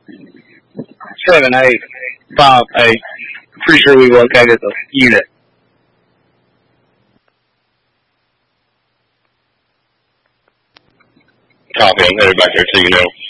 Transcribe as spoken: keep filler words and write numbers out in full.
Seven, eight, five, eight. Pretty sure we located the unit. Copy, I'm headed back there so you know.